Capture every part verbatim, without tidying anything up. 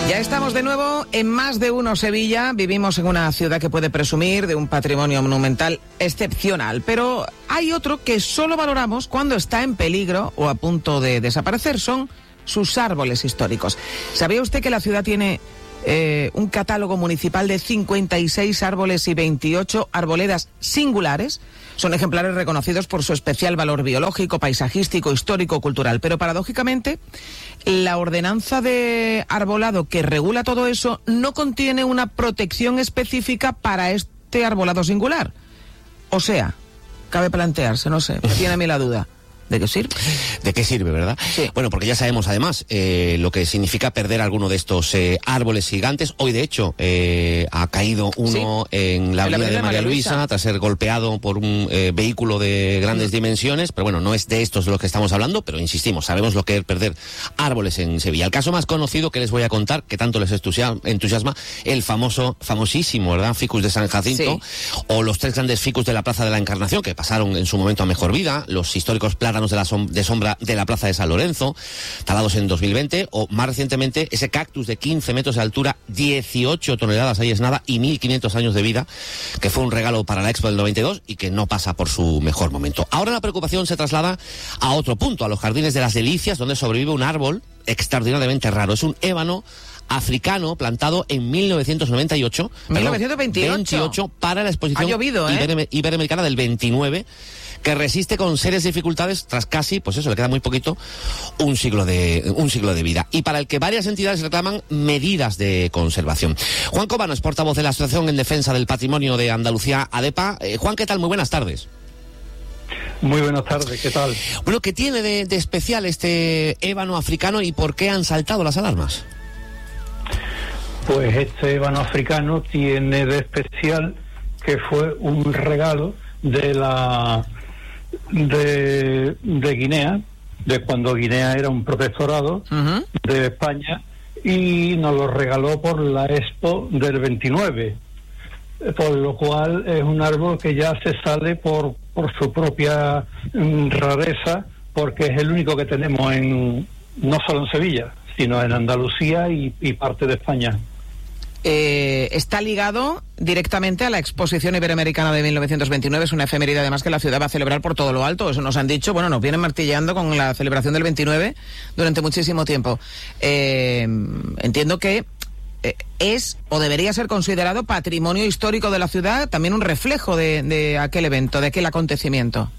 Ya estamos de nuevo en Más de Uno Sevilla. Vivimos en una ciudad que puede presumir de un patrimonio monumental excepcional, pero hay otro que solo valoramos cuando está en peligro o a punto de desaparecer. Son sus árboles históricos. ¿Sabía usted que la ciudad tiene eh, un catálogo municipal de cincuenta y seis árboles y veintiocho arboledas singulares? Son ejemplares reconocidos por su especial valor biológico, paisajístico, histórico, cultural. Pero paradójicamente, la ordenanza de arbolado que regula todo eso no contiene una protección específica para este arbolado singular. O sea, cabe plantearse, no sé, me tiene a mí la duda. ¿De qué sirve? ¿De qué sirve, verdad? Sí. Bueno, porque ya sabemos además eh, lo que significa perder alguno de estos eh, árboles gigantes. Hoy, de hecho, eh, ha caído uno sí. en la avenida de María Luisa, Luisa tras ser golpeado por un eh, vehículo de grandes mm. dimensiones. Pero bueno, no es de estos de los que estamos hablando, pero insistimos, sabemos lo que es perder árboles en Sevilla. El caso más conocido que les voy a contar, que tanto les entusiasma, el famoso, famosísimo, ¿verdad?, Ficus de San Jacinto, sí. o los tres grandes ficus de la Plaza de la Encarnación, que pasaron en su momento a mejor vida, los históricos plátanos de la som de sombra de la Plaza de San Lorenzo, talados en dos mil veinte, o más recientemente ese cactus de quince metros de altura, dieciocho toneladas, ahí es nada, y mil quinientos años de vida, que fue un regalo para la Expo del noventa y dos y que no pasa por su mejor momento. Ahora la preocupación se traslada a otro punto, a los Jardines de las Delicias, donde sobrevive un árbol extraordinariamente raro. Es un ébano africano plantado en mil novecientos noventa y ocho, mil novecientos veintiocho, veintiocho para la exposición ha llovido, ¿eh? Iber Iberoamericana del veintinueve, que resiste con serias dificultades tras casi, pues eso, le queda muy poquito, un siglo de un siglo de vida, y para el que varias entidades reclaman medidas de conservación. Juan Cobano es portavoz de la Asociación en Defensa del Patrimonio de Andalucía, ADEPA. Eh, Juan, ¿qué tal? Muy buenas tardes. Muy buenas tardes, ¿qué tal? Bueno, ¿qué tiene de, de especial este ébano africano y por qué han saltado las alarmas? Pues este ébano africano tiene de especial que fue un regalo de la de, de Guinea, de cuando Guinea era un protectorado uh-huh. de España, y nos lo regaló por la Expo del veintinueve, por lo cual es un árbol que ya se sale por, por su propia mm, rareza, porque es el único que tenemos en no solo en Sevilla, sino en Andalucía y, y parte de España. Eh, está ligado directamente a la Exposición Iberoamericana de mil novecientos veintinueve. Es una efeméride además que la ciudad va a celebrar por todo lo alto. Eso nos han dicho, bueno, nos vienen martilleando con la celebración del veintinueve durante muchísimo tiempo. Eh, entiendo que eh, es o debería ser considerado patrimonio histórico de la ciudad, también un reflejo de, de aquel evento, de aquel acontecimiento.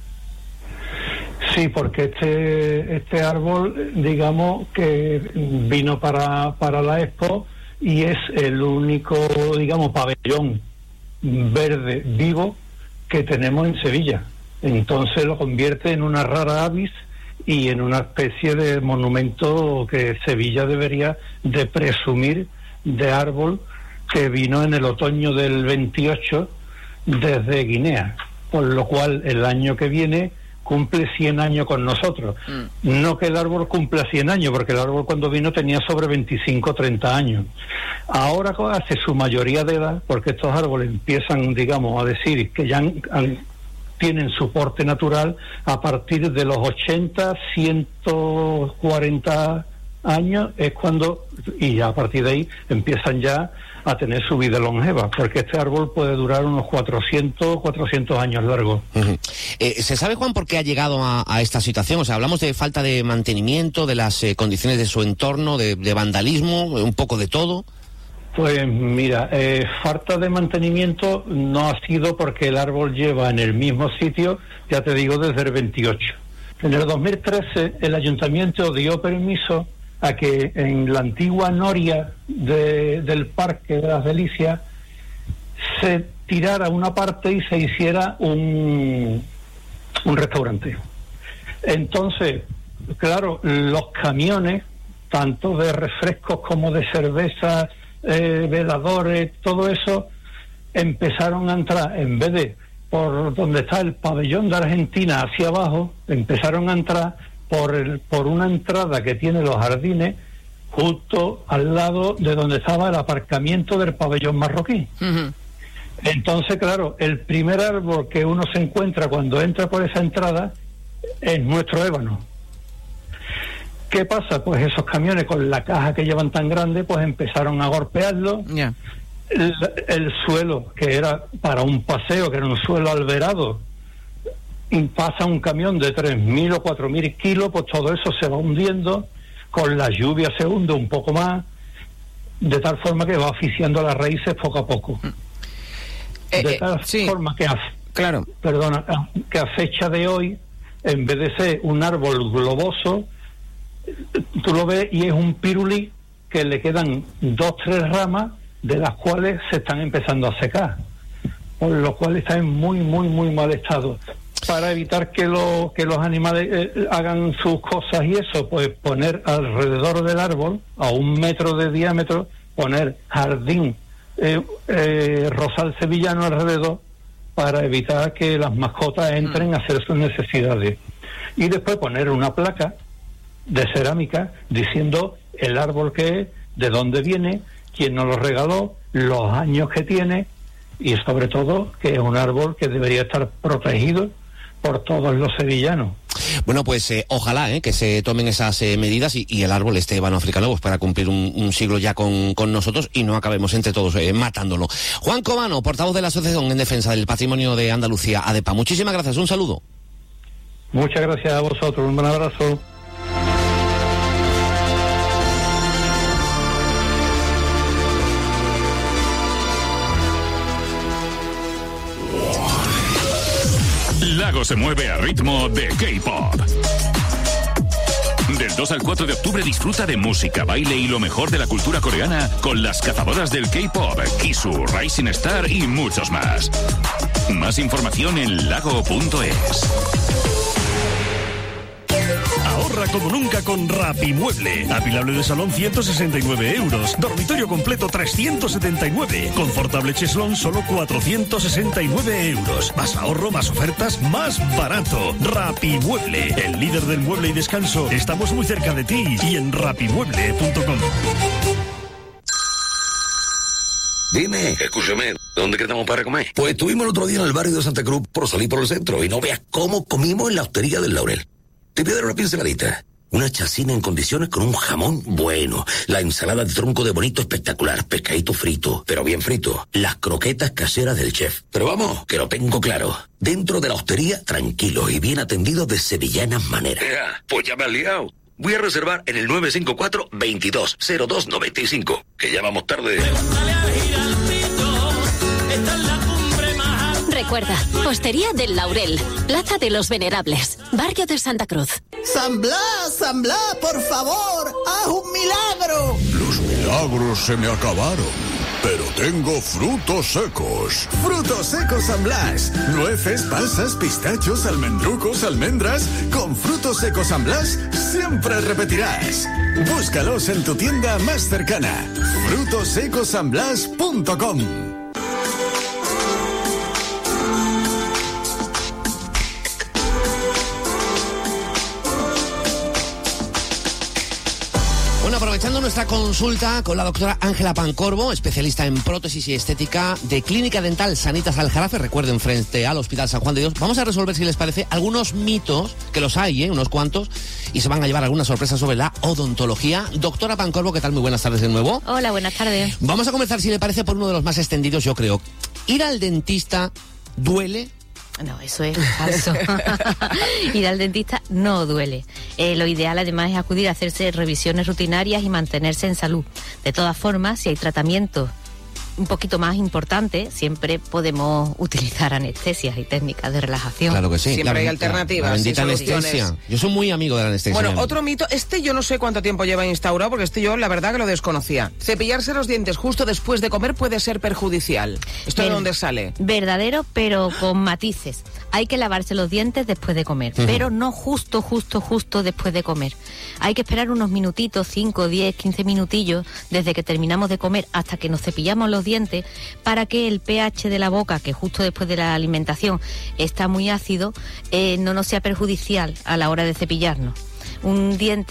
Sí, porque este este árbol, digamos, que vino para, para la Expo, y es el único, digamos, pabellón verde vivo que tenemos en Sevilla. Entonces lo convierte en una rara avis y en una especie de monumento que Sevilla debería de presumir de árbol que vino en el otoño del veintiocho desde Guinea, por lo cual el año que viene cumple cien años con nosotros. Mm. No que el árbol cumpla cien años, porque el árbol cuando vino tenía sobre veinticinco, treinta años. Ahora hace su mayoría de edad, porque estos árboles empiezan, digamos, a decir que ya han, han, tienen su porte natural a partir de los ochenta, ciento cuarenta años, es cuando, y ya a partir de ahí empiezan ya a tener su vida longeva, porque este árbol puede durar unos cuatrocientos, cuatrocientos años largos. Uh-huh. eh, ¿Se sabe, Juan, por qué ha llegado a, a esta situación? O sea, hablamos de falta de mantenimiento, de las eh, condiciones de su entorno, de, de vandalismo, un poco de todo. Pues mira, eh, falta de mantenimiento no ha sido, porque el árbol lleva en el mismo sitio, ya te digo, desde el veintiocho. En el dos mil trece el ayuntamiento dio permiso a que en la antigua noria de, del Parque de las Delicias se tirara una parte y se hiciera un, un restaurante. Entonces, claro, los camiones, tanto de refrescos como de cerveza, eh, veladores, todo eso, empezaron a entrar, en vez de por donde está el pabellón de Argentina hacia abajo, empezaron a entrar por el, por una entrada que tiene los jardines justo al lado de donde estaba el aparcamiento del pabellón marroquí. Uh-huh. Entonces, claro, el primer árbol que uno se encuentra cuando entra por esa entrada es nuestro ébano. ¿Qué pasa? Pues esos camiones con la caja que llevan tan grande, pues empezaron a golpearlo. Yeah. El, el suelo, que era para un paseo, que era un suelo alberado, y pasa un camión de tres mil o cuatro mil kilos, pues todo eso se va hundiendo, con la lluvia se hunde un poco más, de tal forma que va asfixiando las raíces poco a poco. Eh, de eh, tal sí. forma que a, Claro. perdona, que a fecha de hoy, en vez de ser un árbol globoso, tú lo ves y es un pirulí que le quedan dos, tres ramas, de las cuales se están empezando a secar, por lo cual está en muy, muy, muy mal estado. Para evitar que, lo, que los animales eh, hagan sus cosas y eso, pues poner alrededor del árbol, a un metro de diámetro, poner jardín, eh, eh, rosal sevillano alrededor, para evitar que las mascotas entren a hacer sus necesidades. Y después poner una placa de cerámica diciendo el árbol que es, de dónde viene, quién nos lo regaló, los años que tiene, y sobre todo que es un árbol que debería estar protegido por todos los sevillanos. Bueno, pues eh, ojalá eh, que se tomen esas eh, medidas y, y el árbol este ébano africano pues para cumplir un, un siglo ya con, con nosotros y no acabemos entre todos eh, matándolo. Juan Cobano, portavoz de la Asociación en Defensa del Patrimonio de Andalucía, ADEPA. Muchísimas gracias, un saludo. Muchas gracias a vosotros, un buen abrazo. Lago se mueve a ritmo de K-pop. Del dos al cuatro de octubre disfruta de música, baile y lo mejor de la cultura coreana con las cazadoras del K-pop, Kisu, Rising Star y muchos más. Más información en lago punto es. Ahorra como nunca con Rapimueble. Apilable de salón ciento sesenta y nueve euros. Dormitorio completo trescientos setenta y nueve. Confortable cheslón solo cuatrocientos sesenta y nueve euros. Más ahorro, más ofertas, más barato. Rapimueble, el líder del mueble y descanso. Estamos muy cerca de ti y en rapimueble punto com. Dime, escúchame, ¿dónde quedamos para comer? Pues estuvimos el otro día en el barrio de Santa Cruz por salir por el centro y no veas cómo comimos en la hostería del Laurel. Te voy a dar una pinceladita. Una chacina en condiciones con un jamón bueno. La ensalada de tronco de bonito espectacular. Pescadito frito, pero bien frito. Las croquetas caseras del chef. Pero vamos, que lo tengo claro. Dentro de la hostería, tranquilo y bien atendido de sevillanas maneras. Yeah, pues ya me has liado. Voy a reservar en el nueve cinco cuatro, veintidós, cero dos, noventa y cinco. Que ya vamos tarde. Recuerda, Hostería del Laurel, Plaza de los Venerables, Barrio de Santa Cruz. San Blas, San Blas, por favor, haz un milagro. Los milagros se me acabaron, pero tengo frutos secos. Frutos secos San Blas. Nueces, pasas, pistachos, almendrucos, almendras. Con frutos secos San Blas siempre repetirás. Búscalos en tu tienda más cercana. frutos secos san blas punto com. Aprovechando nuestra consulta con la doctora Ángela Pancorbo, especialista en prótesis y estética de Clínica Dental Sanitas Aljarafe, recuerden, frente al Hospital San Juan de Dios, vamos a resolver, si les parece, algunos mitos, que los hay, ¿eh? unos cuantos, y se van a llevar algunas sorpresas sobre la odontología. Doctora Pancorbo, ¿qué tal? Muy buenas tardes de nuevo. Hola, buenas tardes. Vamos a comenzar, si le parece, por uno de los más extendidos, yo creo. ¿Ir al dentista duele? No, eso es falso. Ir al dentista no duele. Eh, lo ideal, además, es acudir a hacerse revisiones rutinarias y mantenerse en salud. De todas formas, si hay tratamientos un poquito más importante, siempre podemos utilizar anestesias y técnicas de relajación. Claro que sí. Siempre la, hay alternativas. La, la bendita anestesia. Yo soy muy amigo de la anestesia. Bueno, otro mito, este yo no sé cuánto tiempo lleva instaurado, porque este yo la verdad que lo desconocía. Cepillarse los dientes justo después de comer puede ser perjudicial. ¿Esto de dónde sale? Verdadero, pero con matices. Hay que lavarse los dientes después de comer, uh-huh. pero no justo, justo, justo después de comer. Hay que esperar unos minutitos, cinco, diez, quince minutillos, desde que terminamos de comer hasta que nos cepillamos los dientes, para que el pH de la boca, que justo después de la alimentación está muy ácido, eh, no nos sea perjudicial a la hora de cepillarnos. Un diente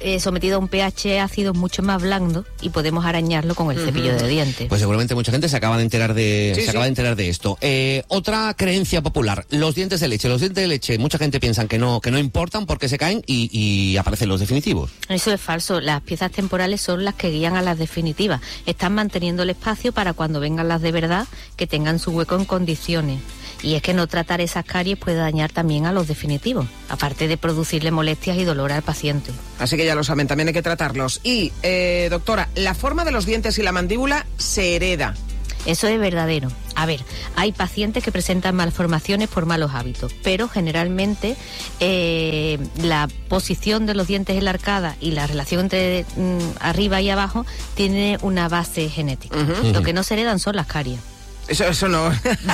eh, sometido a un pH ácido mucho más blando y podemos arañarlo con el uh-huh. cepillo de dientes. Pues seguramente mucha gente se acaba de enterar de, sí, se acaba sí. de enterar de esto. Eh, otra creencia popular, los dientes de leche. Los dientes de leche, mucha gente piensa que no, que no importan porque se caen y, y aparecen los definitivos. Eso es falso. Las piezas temporales son las que guían a las definitivas. Están manteniendo el espacio para cuando vengan las de verdad, que tengan su hueco en condiciones. Y es que no tratar esas caries puede dañar también a los definitivos, aparte de producirle molestias y dolor al paciente. Así que ya lo saben, también hay que tratarlos. Y, eh, doctora, la forma de los dientes y la mandíbula se hereda. Eso es verdadero. A ver, hay pacientes que presentan malformaciones por malos hábitos, pero generalmente eh, la posición de los dientes en la arcada y la relación entre mm, arriba y abajo tiene una base genética. Uh-huh. Lo que no se heredan son las caries. Eso, eso no.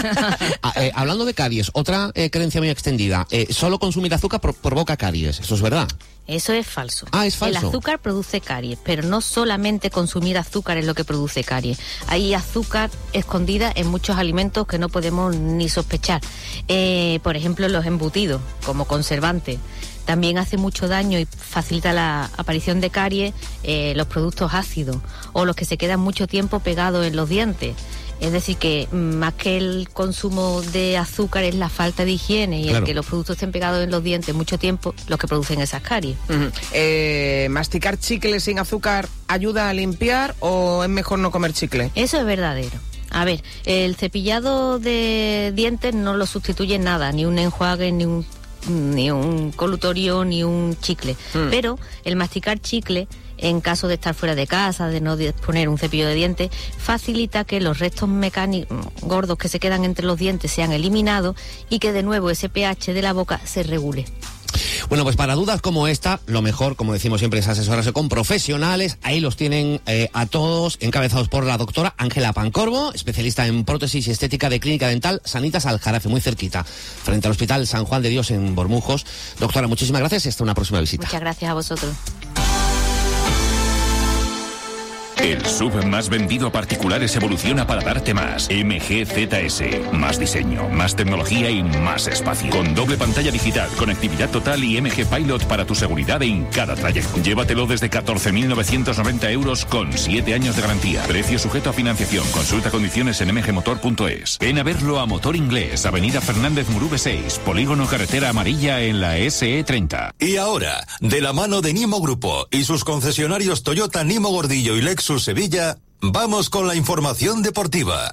ah, eh, hablando de caries, otra eh, creencia muy extendida. Eh, solo consumir azúcar pro- provoca caries. ¿Eso es verdad? Eso es falso. Ah, es falso. El azúcar produce caries, pero no solamente consumir azúcar es lo que produce caries. Hay azúcar escondida en muchos alimentos que no podemos ni sospechar. Eh, por ejemplo, los embutidos, como conservante. También hace mucho daño y facilita la aparición de caries eh, los productos ácidos o los que se quedan mucho tiempo pegados en los dientes. Es decir, que más que el consumo de azúcar es la falta de higiene y claro. el que los productos estén pegados en los dientes mucho tiempo los que producen esas caries. Uh-huh. Eh, ¿Masticar chicle sin azúcar ayuda a limpiar o es mejor no comer chicle? Eso es verdadero. A ver, el cepillado de dientes no lo sustituye en nada, ni un enjuague, ni un, ni un colutorio, ni un chicle. Mm. Pero el masticar chicle, en caso de estar fuera de casa, de no disponer un cepillo de dientes, facilita que los restos mecánicos gordos que se quedan entre los dientes sean eliminados y que de nuevo ese pH de la boca se regule. Bueno, pues para dudas como esta, lo mejor, como decimos siempre, es asesorarse con profesionales. Ahí los tienen eh, a todos, encabezados por la doctora Ángela Pancorbo, especialista en prótesis y estética de Clínica Dental Sanitas Aljarafe, muy cerquita, frente al Hospital San Juan de Dios en Bormujos. Doctora, muchísimas gracias y hasta una próxima visita. Muchas gracias a vosotros. El S U V más vendido a particulares evoluciona para darte más. M G Z S. Más diseño, más tecnología y más espacio. Con doble pantalla digital, conectividad total y M G Pilot para tu seguridad en cada trayecto. Llévatelo desde catorce mil novecientos noventa euros con siete años de garantía. Precio sujeto a financiación. Consulta condiciones en m g motor punto es. Ven a verlo a Motor Inglés, Avenida Fernández Murube seis, Polígono Carretera Amarilla en la S E treinta. Y ahora, de la mano de Nimo Grupo y sus concesionarios Toyota, Nimo Gordillo y Lexus Sevilla, vamos con la información deportiva.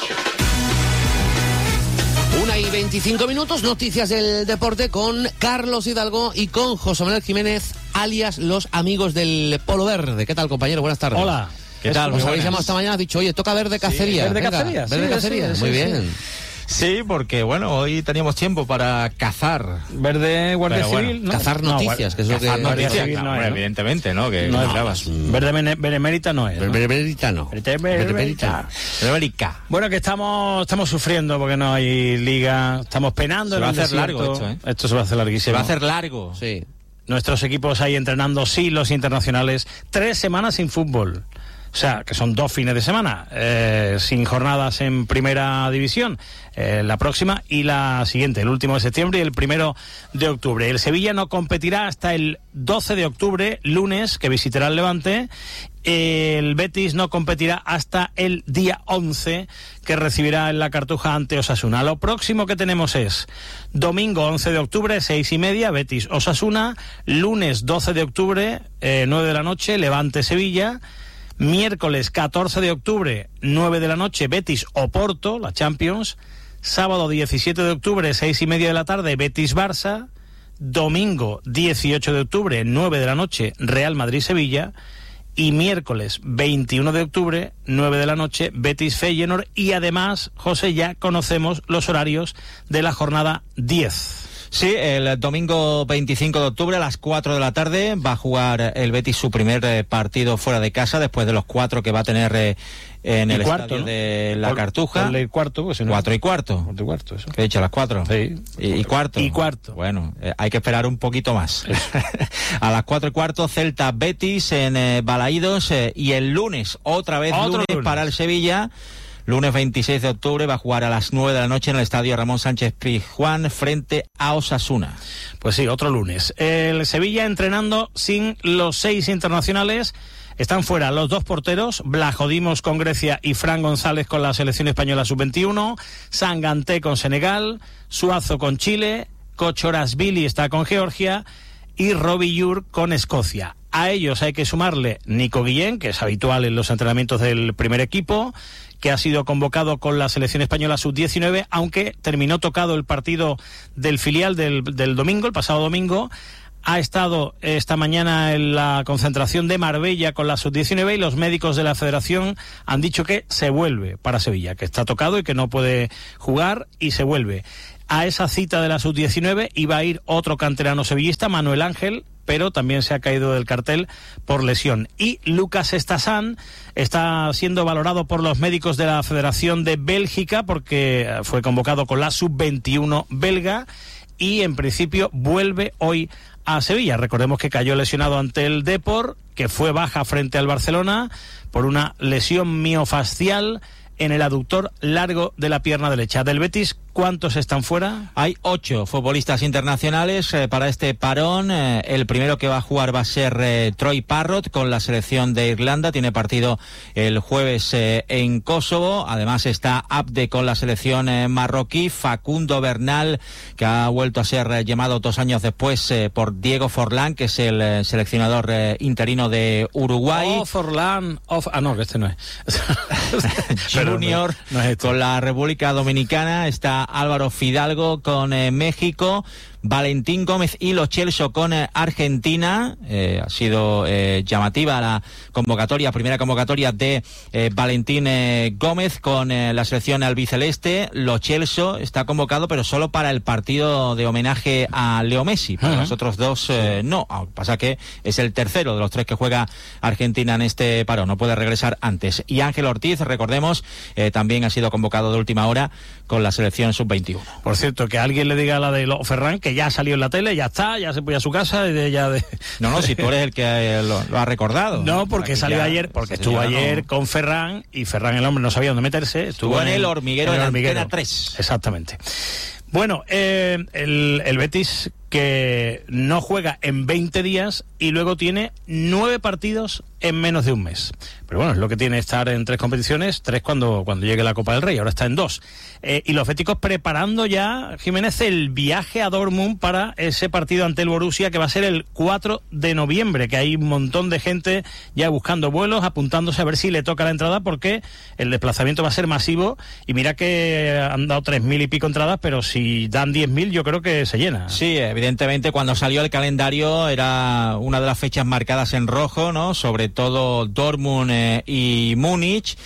Una y veinticinco minutos, noticias del deporte con Carlos Hidalgo y con José Manuel Jiménez, alias los amigos del Polo Verde. ¿Qué tal, compañero? Buenas tardes. Hola. ¿Qué tal? Os habéis llamado esta mañana, has dicho, oye, toca verde cacería. Sí, verde Venga, cacería. Verde sí, cacería, sí, muy sí, bien. Sí. Sí, porque bueno, hoy teníamos tiempo para cazar. Verde Guardia Pero Civil, bueno, ¿no? cazar noticias, no, que es lo cazar que... noticias, Civil claro, no bueno, es, ¿no? evidentemente, ¿no? Que no grabas. Verde bene, benemérita no es, ¿no? Benemérita no. Benemérita. Benemérita. Bueno, que estamos estamos sufriendo porque no hay liga, estamos penando. Se va a hacer desierto. largo esto, ¿eh? Esto se va a hacer larguísimo. Se va a hacer largo. Sí. Nuestros equipos ahí entrenando, sí, los internacionales. Tres semanas sin fútbol. O sea, que son dos fines de semana, eh, sin jornadas en primera división, eh, la próxima y la siguiente, el último de septiembre y el primero de octubre. El Sevilla no competirá hasta el doce de octubre, lunes, que visitará el Levante. El Betis no competirá hasta el día once, que recibirá en la Cartuja ante Osasuna. Lo próximo que tenemos es domingo once de octubre, seis y media, Betis Osasuna. Lunes doce de octubre, eh, nueve de la noche, Levante Sevilla. Miércoles catorce de octubre, nueve de la noche, Betis Oporto, la Champions. Sábado diecisiete de octubre, seis y media de la tarde, Betis Barça. Domingo dieciocho de octubre, nueve de la noche, Real Madrid Sevilla. Y miércoles veintiuno de octubre, nueve de la noche, Betis Feyenoord. Y además, José, ya conocemos los horarios de la jornada diez. Sí, el domingo veinticinco de octubre a las cuatro de la tarde va a jugar el Betis su primer eh, partido fuera de casa después de los cuatro que va a tener eh, en el cuarto, estadio ¿no? de la Por, Cartuja. El cuarto, pues, ¿no? Cuatro y cuarto. Cuatro y cuarto, eso. ¿Qué he dicho? ¿Las cuatro? Sí. Y, y cuarto. Y cuarto. Bueno, eh, hay que esperar un poquito más. A las cuatro y cuarto, Celta Betis en eh, Balaídos eh, y el lunes, otra vez lunes, lunes para el Sevilla. lunes veintiséis de octubre, va a jugar a las nueve de la noche en el estadio Ramón Sánchez Pizjuán frente a Osasuna. Pues sí, otro lunes. El Sevilla entrenando sin los seis internacionales. Están fuera los dos porteros, Blajodimos con Grecia y Fran González con la selección española sub veintiuno, Sanganté con Senegal, Suazo con Chile, Kochorashvili está con Georgia y Robbie Yur con Escocia. A ellos hay que sumarle Nico Guillén, que es habitual en los entrenamientos del primer equipo, que ha sido convocado con la selección española sub diecinueve, aunque terminó tocado el partido del filial del, del domingo, el pasado domingo. Ha estado esta mañana en la concentración de Marbella con la sub diecinueve y los médicos de la federación han dicho que se vuelve para Sevilla, que está tocado y que no puede jugar y se vuelve. A esa cita de la sub diecinueve iba a ir otro canterano sevillista, Manuel Ángel, pero también se ha caído del cartel por lesión. Y Lucas Estasán está siendo valorado por los médicos de la Federación de Bélgica porque fue convocado con la sub veintiuno belga y en principio vuelve hoy a Sevilla. Recordemos que cayó lesionado ante el Depor, que fue baja frente al Barcelona por una lesión miofascial en el aductor largo de la pierna derecha. Del Betis, ¿cuántos están fuera? Hay ocho futbolistas internacionales eh, para este parón. Eh, el primero que va a jugar va a ser eh, Troy Parrott con la selección de Irlanda. Tiene partido el jueves eh, en Kosovo. Además está Abde con la selección eh, marroquí. Facundo Bernal, que ha vuelto a ser eh, llamado dos años después eh, por Diego Forlán, que es el eh, seleccionador eh, interino de Uruguay. Oh, Forlán. Oh, ah, no, que este no es. Junior no, no es con la República Dominicana. Está Álvaro Fidalgo con eh, México, Valentín Gómez y Lo Celso con eh, Argentina. Eh, ha sido eh, llamativa la convocatoria, primera convocatoria de eh, Valentín eh, Gómez con eh, la selección albiceleste. Lo Celso está convocado, pero solo para el partido de homenaje a Leo Messi. Para uh-huh. los otros dos eh, no. Pasa que es el tercero de los tres que juega Argentina en este paro. No puede regresar antes. Y Ángel Ortiz, recordemos, eh, también ha sido convocado de última hora con la selección sub veintiuno. Por cierto, que alguien le diga a la de Lo Ferran que ya salió en la tele, ya está, ya se fue a su casa y de, ya de... No, no, si tú eres el que eh, lo, lo ha recordado. No, porque salió ya, ayer, porque estuvo ayer no... con Ferran y Ferran, el hombre, no sabía dónde meterse. Estuvo, estuvo en, en el hormiguero, en el hormiguero. Antena tres. Exactamente. Bueno, eh, el, el Betis que no juega en veinte días y luego tiene nueve partidos en menos de un mes. Pero bueno, es lo que tiene estar en tres competiciones, tres cuando, cuando llegue la Copa del Rey, ahora está en dos. Eh, y los béticos preparando ya, Jiménez, el viaje a Dortmund para ese partido ante el Borussia que va a ser el cuatro de noviembre, que hay un montón de gente ya buscando vuelos, apuntándose a ver si le toca la entrada, porque el desplazamiento va a ser masivo y mira que han dado tres mil y pico entradas, pero si dan diez mil yo creo que se llena. Sí, evidentemente cuando salió el calendario era una de las fechas marcadas en rojo, ¿no? Sobre todo Dortmund eh, y Múnich.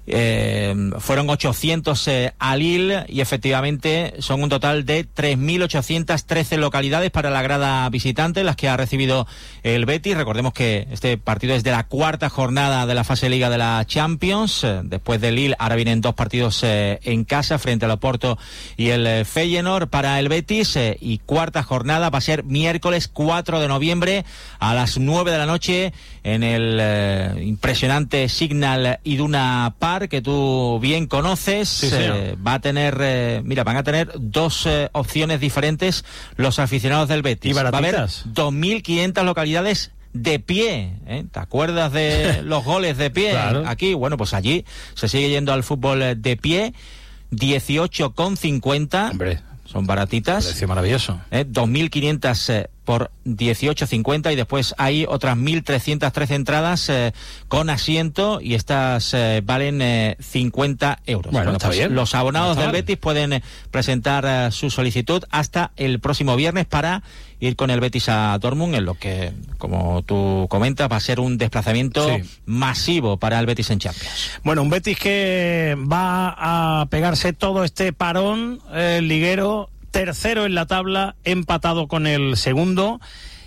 Eh, fueron ochocientos eh, a Lille y efectivamente son un total de tres mil ochocientas trece localidades para la grada visitante, las que ha recibido el Betis. Recordemos que este partido es de la cuarta jornada de la fase Liga de la Champions. Eh, después de Lille ahora vienen dos partidos eh, en casa frente al Oporto y el eh, Feyenoord para el Betis, eh, y cuarta jornada va a ser miércoles cuatro de noviembre a las nueve de la noche en el eh, impresionante Signal Iduna Park, que tú bien conoces. Sí, eh, va a tener, eh, mira, van a tener dos eh, opciones diferentes los aficionados del Betis. ¿Y va a haber baratitas? dos mil quinientas localidades de pie, ¿eh? ¿Te acuerdas de los goles de pie? Claro. Aquí, bueno, pues allí se sigue yendo al fútbol de pie. dieciocho con cincuenta. Hombre, son baratitas. Precio maravilloso. ¿Eh? dos mil quinientas eh, por dieciocho cincuenta, y después hay otras mil trescientas trece entradas eh, con asiento, y estas eh, valen eh, cincuenta euros. Bueno, bueno está pues bien. Los abonados Está del mal. Betis pueden eh, presentar eh, su solicitud hasta el próximo viernes para ir con el Betis a Dortmund, en lo que, como tú comentas, va a ser un desplazamiento Sí. masivo para el Betis en Champions. Bueno, un Betis que va a pegarse todo este parón, el liguero, tercero en la tabla, empatado con el segundo,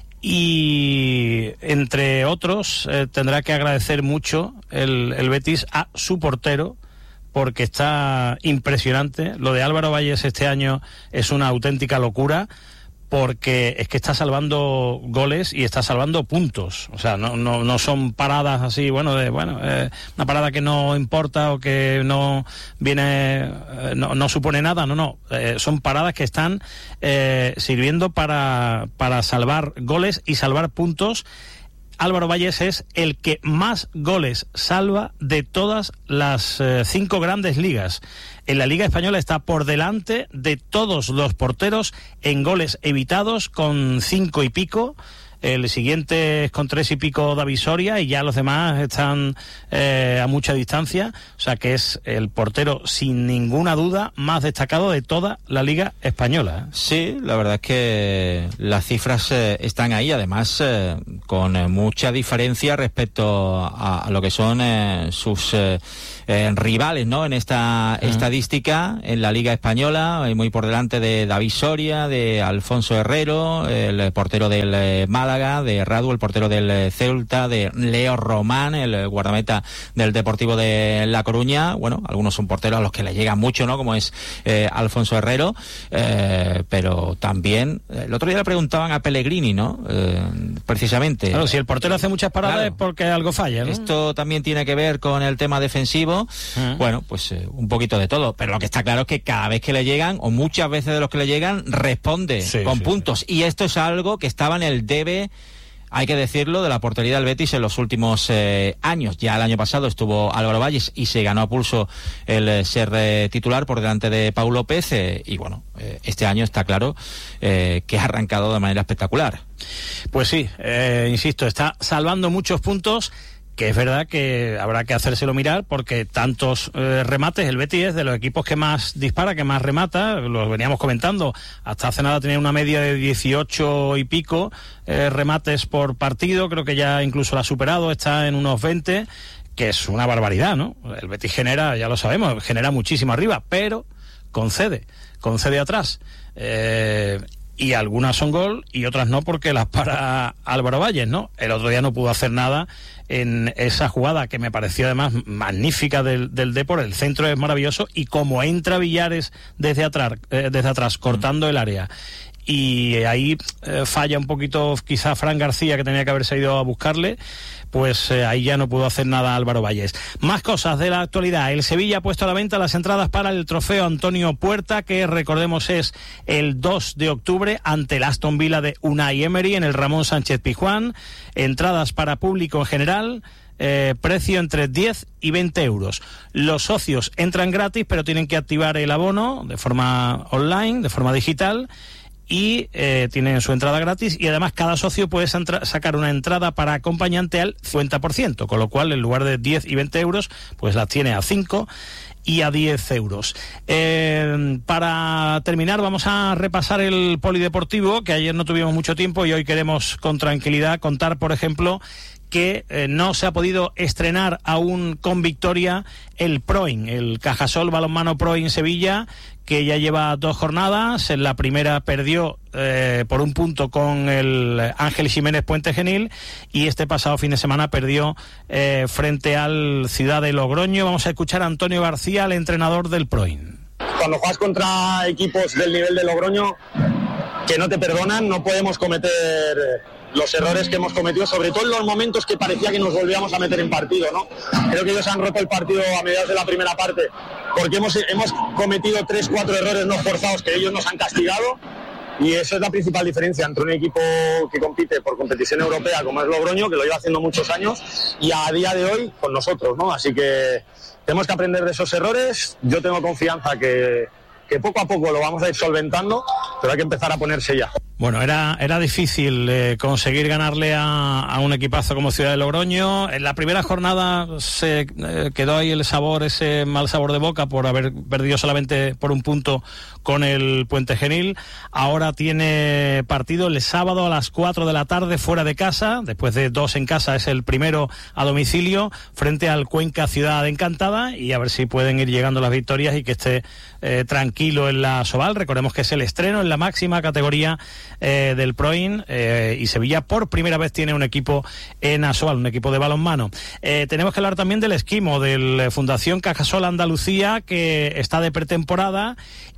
y entre otros eh, tendrá que agradecer mucho el, el Betis a su portero, porque está impresionante. Lo de Álvaro Valles este año es una auténtica locura, porque es que está salvando goles y está salvando puntos. O sea, no no, no son paradas así, bueno, de bueno eh, una parada que no importa o que no viene, eh, no, no supone nada, no, no. Eh, son paradas que están eh, sirviendo para, para salvar goles y salvar puntos. Álvaro Valles es el que más goles salva de todas las eh, cinco grandes ligas. En la Liga Española está por delante de todos los porteros en goles evitados, con cinco y pico. El siguiente es con tres y pico David Soria, y ya los demás están eh, a mucha distancia. O sea que es el portero, sin ninguna duda, más destacado de toda la Liga Española. Sí, la verdad es que las cifras eh, están ahí, además eh, con eh, mucha diferencia respecto a, a lo que son eh, sus eh, eh, rivales, ¿no? En esta uh-huh. estadística, en la Liga Española, eh, muy por delante de David Soria, de Alfonso Herrero, el portero del eh, Málaga, de Radu, el portero del Ceuta, de Leo Román, el guardameta del Deportivo de La Coruña. Bueno, algunos son porteros a los que le llega mucho, ¿no? Como es eh, Alfonso Herrero, eh, pero también el otro día le preguntaban a Pellegrini, ¿no? Eh, precisamente. Claro, si el portero hace muchas paradas claro, es porque algo falla, ¿no? Esto también tiene que ver con el tema defensivo. Uh-huh. Bueno, pues eh, un poquito de todo, pero lo que está claro es que cada vez que le llegan, o muchas veces de los que le llegan, responde sí, con sí, puntos. Sí. Y esto es algo que estaba en el debe, hay que decirlo, de la portería del Betis en los últimos eh, años. Ya el año pasado estuvo Álvaro Valles y se ganó a pulso el eh, ser eh, titular por delante de Pau López, eh, y bueno, eh, este año está claro eh, que ha arrancado de manera espectacular. Pues sí, eh, insisto, está salvando muchos puntos, que es verdad que habrá que hacérselo mirar, porque tantos eh, remates, el Betis es de los equipos que más dispara, que más remata, lo veníamos comentando, hasta hace nada tenía una media de dieciocho y pico eh, remates por partido, creo que ya incluso la ha superado, está en unos veinte, que es una barbaridad, ¿no? El Betis genera, ya lo sabemos, genera muchísimo arriba, pero concede, concede atrás. Eh... Y algunas son gol y otras no, porque las para Álvaro Valles, ¿no? El otro día no pudo hacer nada en esa jugada que me pareció además magnífica del, del Depor. El centro es maravilloso, y como entra Villares desde atrás, eh, desde atrás cortando el área, y ahí eh, falla un poquito quizá Fran García, que tenía que haberse ido a buscarle, pues eh, ahí ya no pudo hacer nada Álvaro Valles. Más cosas de la actualidad. El Sevilla ha puesto a la venta las entradas para el trofeo Antonio Puerta, que recordemos es el dos de octubre ante el Aston Villa de Unai Emery en el Ramón Sánchez Pizjuán. Entradas para público en general, eh, precio entre diez y veinte euros. Los socios entran gratis, pero tienen que activar el abono de forma online, de forma digital, y eh, tienen su entrada gratis, y además cada socio puede entra- sacar una entrada para acompañante al cincuenta por ciento, con lo cual en lugar de diez y veinte euros pues las tiene a cinco y a diez euros. Eh, para terminar vamos a repasar el polideportivo, que ayer no tuvimos mucho tiempo y hoy queremos con tranquilidad contar, por ejemplo, que eh, no se ha podido estrenar aún con victoria el Proin, el Cajasol Balonmano Proin Sevilla, que ya lleva dos jornadas. En la primera perdió eh, por un punto con el Ángel Jiménez Puente Genil, y este pasado fin de semana perdió eh, frente al Ciudad de Logroño. Vamos a escuchar a Antonio García, el entrenador del Proin. Cuando juegas contra equipos del nivel de Logroño, que no te perdonan, no podemos cometer los errores que hemos cometido, sobre todo en los momentos que parecía que nos volvíamos a meter en partido, ¿no? Creo que ellos han roto el partido a mediados de la primera parte, porque hemos, hemos cometido tres, cuatro errores no forzados que ellos nos han castigado, y eso es la principal diferencia entre un equipo que compite por competición europea como es Logroño, que lo lleva haciendo muchos años, y a día de hoy con nosotros, ¿no? Así que tenemos que aprender de esos errores. Yo tengo confianza que, que poco a poco lo vamos a ir solventando, pero hay que empezar a ponerse ya. Bueno, era era difícil eh, conseguir ganarle a, a un equipazo como Ciudad de Logroño. En la primera jornada se eh, quedó ahí el sabor, ese mal sabor de boca por haber perdido solamente por un punto con el Puente Genil. Ahora tiene partido el sábado a las cuatro de la tarde fuera de casa, después de dos en casa es el primero a domicilio, frente al Cuenca Ciudad Encantada, y a ver si pueden ir llegando las victorias y que esté eh, tranquilo en la Soval. Recordemos que es el estreno en la máxima categoría Eh, del Proin, eh, y Sevilla por primera vez tiene un equipo en Asoal, un equipo de balonmano. Eh, tenemos que hablar también del esquimo, del Fundación Cajasol Andalucía, que está de pretemporada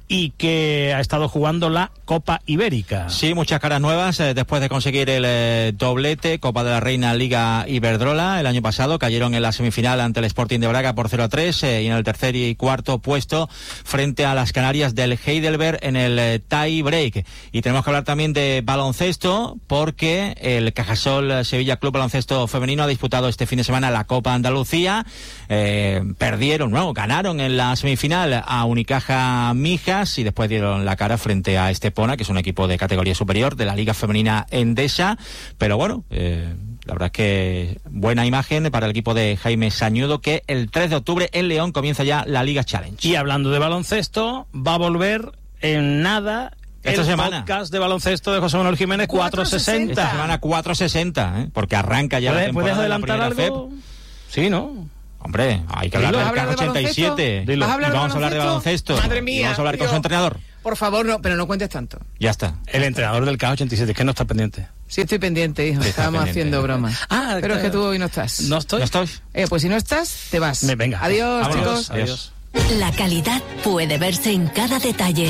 y que ha estado jugando la Copa Ibérica. Sí, muchas caras nuevas eh, después de conseguir el eh, doblete, Copa de la Reina, Liga Iberdrola. El año pasado cayeron en la semifinal ante el Sporting de Braga por cero a tres eh, y en el tercer y cuarto puesto frente a las Canarias del Heidelberg en el eh, tie break. Y tenemos que hablar también de baloncesto porque el Cajasol Sevilla Club Baloncesto Femenino ha disputado este fin de semana la Copa Andalucía. Eh, perdieron, no, ganaron en la semifinal a Unicaja Mijas y después dieron la cara frente a Estepona, que es un equipo de categoría superior de la Liga Femenina Endesa. Pero bueno, eh, la verdad es que buena imagen para el equipo de Jaime Sañudo, que el tres de octubre en León comienza ya la Liga Challenge. Y hablando de baloncesto, va a volver en nada esta el semana podcast de baloncesto de José Manuel Jiménez cuatrocientos sesenta. Esta semana cuatrocientos sesenta, ¿eh? Porque arranca ya la temporada. ¿Puedes adelantar de la algo? Sí, ¿no? Hombre, hay que hablar del Caja ochenta y siete. ¿Vas a hablar y vamos a hablar de baloncesto. Madre mía. Y vamos a hablar Dios. con su entrenador. Por favor, no, pero no cuentes tanto. Ya está. El entrenador del Caja ochenta y siete, es que no está pendiente. Sí, estoy pendiente, hijo. Sí, Estábamos pendiente. haciendo bromas. Ah, pero es que tú hoy no estás. ¿No estoy? ¿No estoy? Eh, pues si no estás, te vas. Me, venga. Adiós, Vámonos. chicos. Adiós. La calidad puede verse en cada detalle.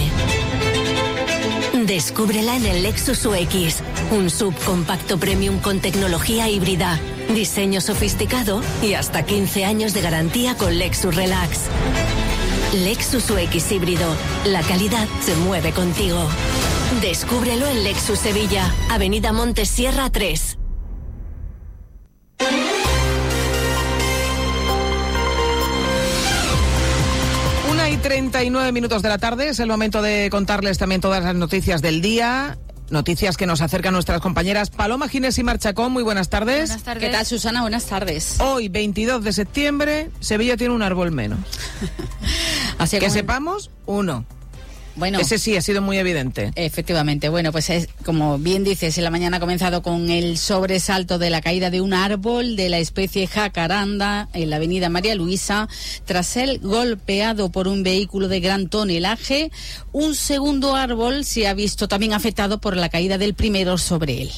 Descúbrela en el Lexus U X, un subcompacto premium con tecnología híbrida, diseño sofisticado y hasta quince años de garantía con Lexus Relax. Lexus U X híbrido, la calidad se mueve contigo. Descúbrelo en Lexus Sevilla, Avenida Montes Sierra tres. treinta y nueve minutos de la tarde, es el momento de contarles también todas las noticias del día, noticias que nos acercan nuestras compañeras Paloma Ginés y Marchacón. Muy buenas tardes. Buenas tardes. ¿Qué tal, Susana? Buenas tardes. Hoy, veintidós de septiembre, Sevilla tiene un árbol menos. Así que como... sepamos, uno. Bueno, ese sí ha sido muy evidente. Efectivamente. Bueno, pues es, como bien dices, en la mañana ha comenzado con el sobresalto de la caída de un árbol de la especie jacaranda en la avenida María Luisa, tras ser golpeado por un vehículo de gran tonelaje. Un segundo árbol se ha visto también afectado por la caída del primero sobre él.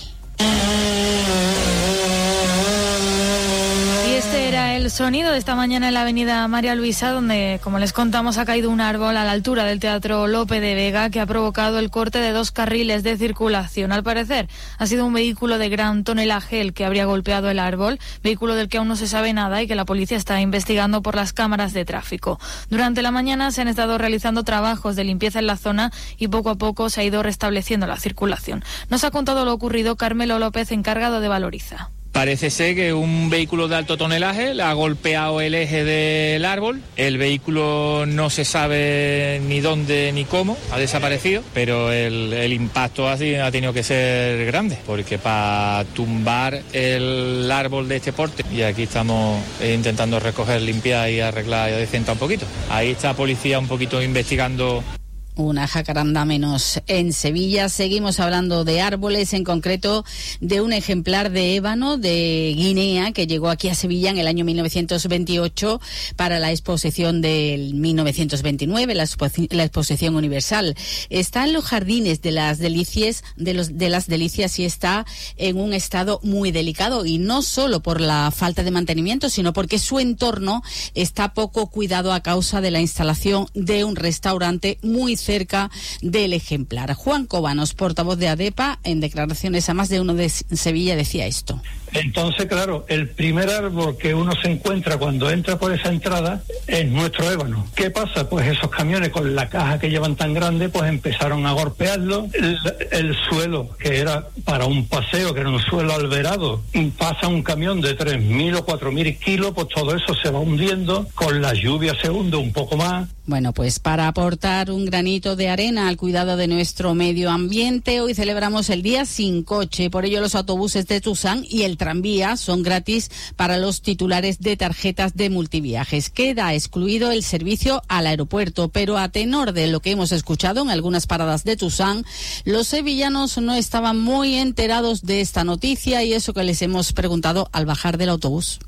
Este era el sonido de esta mañana en la avenida María Luisa, donde, como les contamos, ha caído un árbol a la altura del Teatro Lope de Vega que ha provocado el corte de dos carriles de circulación. Al parecer, ha sido un vehículo de gran tonelaje el que habría golpeado el árbol, vehículo del que aún no se sabe nada y que la policía está investigando por las cámaras de tráfico. Durante la mañana se han estado realizando trabajos de limpieza en la zona y poco a poco se ha ido restableciendo la circulación. Nos ha contado lo ocurrido Carmelo López, encargado de Valoriza. Parece ser que un vehículo de alto tonelaje le ha golpeado el eje del árbol. El vehículo no se sabe ni dónde ni cómo, ha desaparecido, pero el, el impacto ha, ha tenido que ser grande, porque para tumbar el árbol de este porte, y aquí estamos intentando recoger, limpiar y arreglar y adecentar un poquito. Ahí está la policía un poquito investigando. Una jacaranda menos en Sevilla. Seguimos hablando de árboles, en concreto de un ejemplar de ébano de Guinea que llegó aquí a Sevilla en el año mil novecientos veintiocho para la exposición del mil novecientos veintinueve, la, expo- la exposición universal. Está en los jardines de las delicias, de, los, de las delicias y está en un estado muy delicado, y no solo por la falta de mantenimiento, sino porque su entorno está poco cuidado a causa de la instalación de un restaurante muy cerca del ejemplar. Juan Cobanos, portavoz de ADEPA, en declaraciones a Más de Uno de Sevilla, decía esto. Entonces, claro, el primer árbol que uno se encuentra cuando entra por esa entrada es nuestro ébano. ¿Qué pasa? Pues esos camiones con la caja que llevan tan grande, pues empezaron a golpearlo. El, el suelo, que era para un paseo, que era un suelo alberado, pasa un camión de tres mil o cuatro mil kilos, pues todo eso se va hundiendo, con la lluvia se hunde un poco más. Bueno, pues para aportar un granito de arena al cuidado de nuestro medio ambiente, hoy celebramos el Día Sin Coche. Por ello, los autobuses de Tusán y el tranvía son gratis para los titulares de tarjetas de multiviajes. Queda excluido el servicio al aeropuerto, pero a tenor de lo que hemos escuchado en algunas paradas de Tusán, los sevillanos no estaban muy enterados de esta noticia, y eso que les hemos preguntado al bajar del autobús.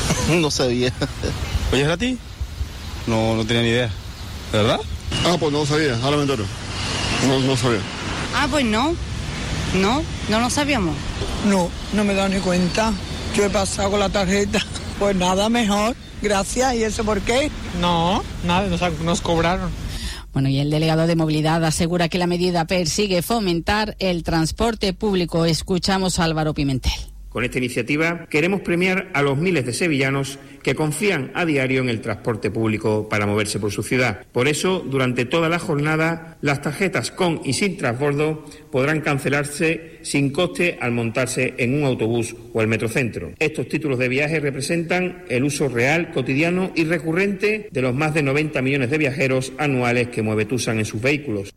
No sabía. ¿Oye, es gratis? No, no tenía ni idea. ¿De verdad? Ah, pues no sabía, ahora me entero. No, no sabía. Ah, pues no. No, no lo sabíamos. No, no me he dado ni cuenta. Yo he pasado con la tarjeta. Pues nada, mejor. Gracias. ¿Y eso por qué? No, nada, nos, nos cobraron. Bueno, y el delegado de movilidad asegura que la medida persigue fomentar el transporte público. Escuchamos a Álvaro Pimentel. Con esta iniciativa queremos premiar a los miles de sevillanos que confían a diario en el transporte público para moverse por su ciudad. Por eso, durante toda la jornada, las tarjetas con y sin transbordo podrán cancelarse sin coste al montarse en un autobús o el metrocentro. Estos títulos de viaje representan el uso real, cotidiano y recurrente de los más de noventa millones de viajeros anuales que Muevetusan en sus vehículos.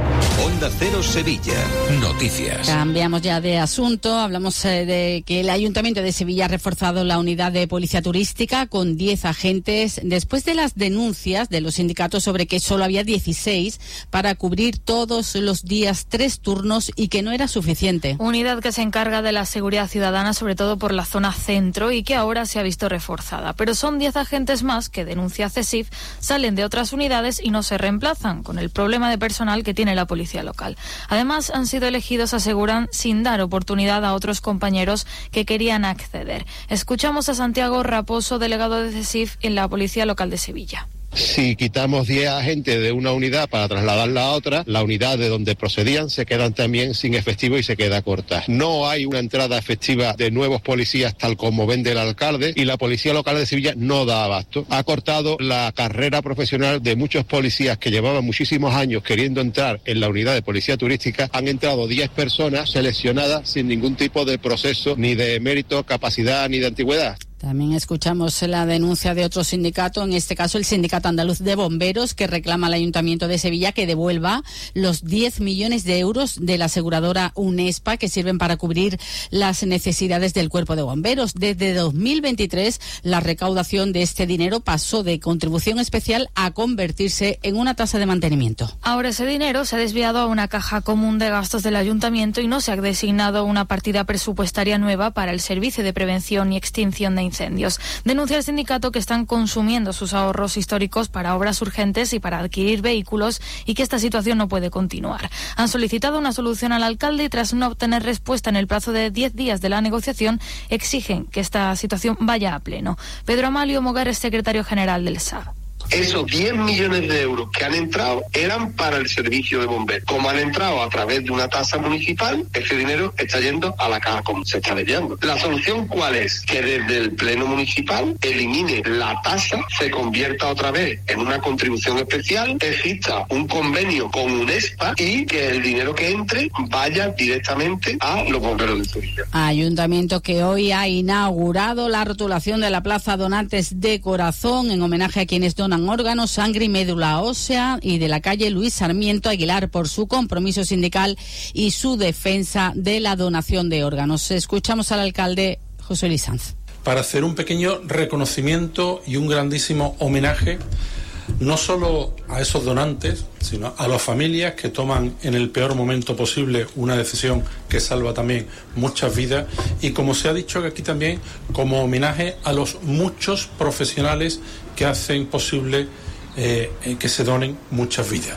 Onda Cero Sevilla. Noticias. Cambiamos ya de asunto. Hablamos eh, de que el Ayuntamiento de Sevilla ha reforzado la unidad de policía turística con diez agentes después de las denuncias de los sindicatos sobre que solo había dieciséis para cubrir todos los días tres turnos y que no era suficiente. Unidad que se encarga de la seguridad ciudadana, sobre todo por la zona centro, y que ahora se ha visto reforzada. Pero son diez agentes más que, denuncia CESIF, salen de otras unidades y no se reemplazan, con el problema de personal que tiene la policía local. Además, han sido elegidos, aseguran, sin dar oportunidad a otros compañeros que querían acceder. Escuchamos a Santiago Raposo, delegado de CESIF en la Policía Local de Sevilla. Si quitamos diez agentes de una unidad para trasladarla a otra, la unidad de donde procedían se quedan también sin efectivo y se queda corta. No hay una entrada efectiva de nuevos policías tal como vende el alcalde y la Policía Local de Sevilla no da abasto. Ha cortado la carrera profesional de muchos policías que llevaban muchísimos años queriendo entrar en la unidad de policía turística. Han entrado diez personas seleccionadas sin ningún tipo de proceso, ni de mérito, capacidad, ni de antigüedad. También escuchamos la denuncia de otro sindicato, en este caso el Sindicato Andaluz de Bomberos, que reclama al Ayuntamiento de Sevilla que devuelva los diez millones de euros de la aseguradora UNESPA que sirven para cubrir las necesidades del Cuerpo de Bomberos. Desde dos mil veintitrés, la recaudación de este dinero pasó de contribución especial a convertirse en una tasa de mantenimiento. Ahora ese dinero se ha desviado a una caja común de gastos del Ayuntamiento y no se ha designado una partida presupuestaria nueva para el servicio de prevención y extinción de incendios. Denuncia el sindicato que están consumiendo sus ahorros históricos para obras urgentes y para adquirir vehículos y que esta situación no puede continuar. Han solicitado una solución al alcalde y tras no obtener respuesta en el plazo de diez días de la negociación exigen que esta situación vaya a pleno. Pedro Amalio Mogar es secretario general del S A B. Esos diez millones de euros que han entrado eran para el servicio de bomberos. Como han entrado a través de una tasa municipal, ese dinero está yendo a la caja común, se está desviando. ¿La solución cuál es? Que desde el pleno municipal elimine la tasa, se convierta otra vez en una contribución especial, exista un convenio con UNESPA y que el dinero que entre vaya directamente a los bomberos de Sevilla. Ayuntamiento que hoy ha inaugurado la rotulación de la Plaza Donantes de Corazón en homenaje a quienes donan órganos, sangre y médula ósea, y de la calle Luis Sarmiento Aguilar por su compromiso sindical y su defensa de la donación de órganos. Escuchamos al alcalde José Luis Sanz. Para hacer un pequeño reconocimiento y un grandísimo homenaje no solo a esos donantes, sino a las familias que toman en el peor momento posible una decisión que salva también muchas vidas, y como se ha dicho aquí también, como homenaje a los muchos profesionales que hacen posible eh, que se donen muchas vidas.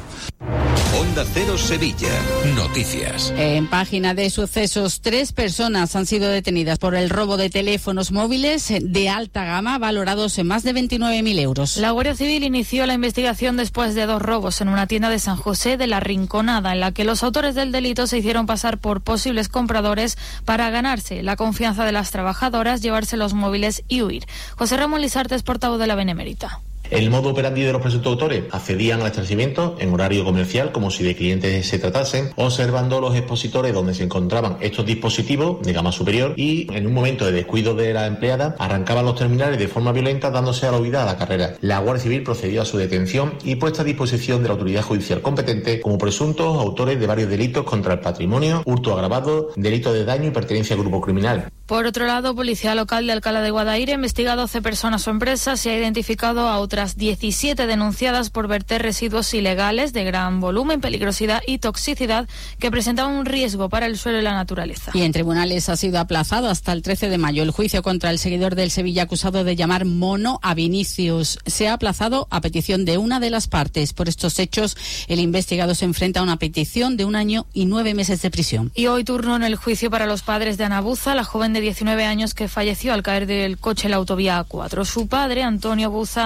Onda Cero Sevilla. Noticias. En página de sucesos, tres personas han sido detenidas por el robo de teléfonos móviles de alta gama valorados en más de veintinueve mil euros. La Guardia Civil inició la investigación después de dos robos en una tienda de San José de la Rinconada, en la que los autores del delito se hicieron pasar por posibles compradores para ganarse la confianza de las trabajadoras, llevarse los móviles y huir. José Ramón Lizartes, portavoz de la Benemérita. El modo operandi de los presuntos autores: accedían al establecimiento en horario comercial como si de clientes se tratasen, observando los expositores donde se encontraban estos dispositivos de gama superior y, en un momento de descuido de la empleada, arrancaban los terminales de forma violenta, dándose a la huida a la carrera. La Guardia Civil procedió a su detención y puesta a disposición de la autoridad judicial competente como presuntos autores de varios delitos contra el patrimonio, hurto agravado, delito de daño y pertenencia al grupo criminal. Por otro lado, Policía Local de Alcalá de Guadaira investiga doce personas o empresas y ha identificado a otras diecisiete denunciadas por verter residuos ilegales de gran volumen, peligrosidad y toxicidad que presentaban un riesgo para el suelo y la naturaleza. Y en tribunales ha sido aplazado hasta el trece de mayo el juicio contra el seguidor del Sevilla acusado de llamar mono a Vinicius. Se ha aplazado a petición de una de las partes. Por estos hechos, el investigado se enfrenta a una petición de un año y nueve meses de prisión. Y hoy turno en el juicio para los padres de Ana Buza, la joven de diecinueve años que falleció al caer del coche en la autovía A cuatro. Su padre, Antonio Buza, ha asegurado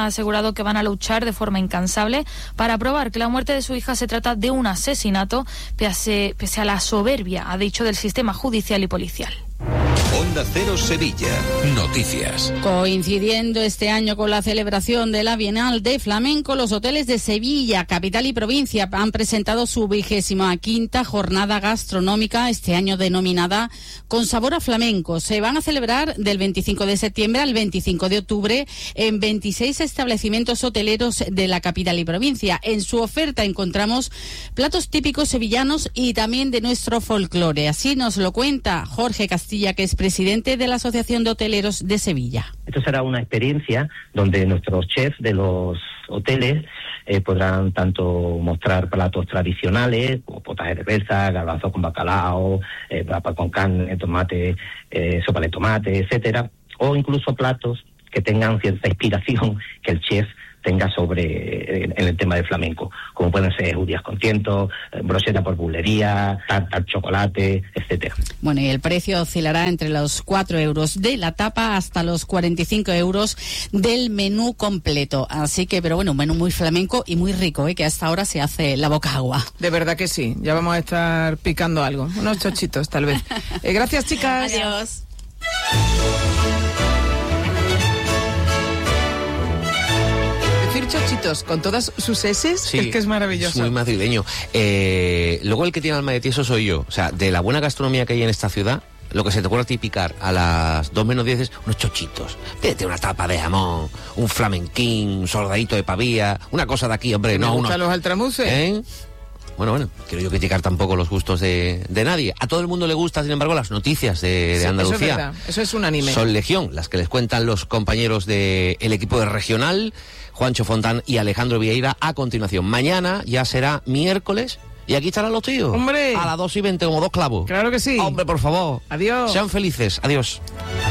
asegurado que van a luchar de forma incansable para probar que la muerte de su hija se trata de un asesinato, pese, pese a la soberbia, ha dicho, del sistema judicial y policial. Onda Cero Sevilla. Noticias. Coincidiendo este año con la celebración de la Bienal de Flamenco, los hoteles de Sevilla, capital y provincia han presentado su vigésima quinta jornada gastronómica, este año denominada Con Sabor a Flamenco. Se van a celebrar del veinticinco de septiembre al veinticinco de octubre en veintiséis establecimientos hoteleros de la capital y provincia. En su oferta encontramos platos típicos sevillanos y también de nuestro folclore. Así nos lo cuenta Jorge Castilla, que es presidente de la Asociación de Hoteleros de Sevilla. Esto será una experiencia donde nuestros chefs de los hoteles eh, podrán tanto mostrar platos tradicionales como potaje de berza, garbanzo con bacalao, eh, papa con carne, tomate, eh, sopa de tomate, etcétera, o incluso platos que tengan cierta inspiración que el chef tenga sobre en el tema del flamenco, como pueden ser judías con tiento, brocheta por bulería, tarta al chocolate, etcétera. Bueno, y el precio oscilará entre los cuatro euros de la tapa hasta los cuarenta y cinco euros del menú completo. Así que, pero bueno, un menú muy flamenco y muy rico, ¿eh? Que hasta ahora se hace la boca agua. De verdad que sí, ya vamos a estar picando algo, unos chochitos tal vez. Eh, gracias, chicas. Adiós. Chochitos con todas sus eses, sí, es que es maravilloso. Es muy madrileño. Eh, luego el que tiene alma de tieso soy yo. O sea, de la buena gastronomía que hay en esta ciudad, lo que se te ocurre a ti picar a las dos menos diez es unos chochitos. Pídete una tapa de jamón, un flamenquín, un soldadito de pavía, una cosa de aquí, hombre. ¿Me no gustan uno, los altramuses? ¿Eh? Bueno, bueno, quiero yo criticar tampoco los gustos de, de nadie. A todo el mundo le gusta, sin embargo, las noticias de, de sí, Andalucía. Eso es verdad, eso es unánime. Son legión, las que les cuentan los compañeros del equipo de regional, Juancho Fontán y Alejandro Vieira, a continuación. Mañana ya será miércoles y aquí estarán los tíos. ¡Hombre! A las dos y veinte como dos clavos. Claro que sí. Hombre, por favor. Adiós. Sean felices. Adiós.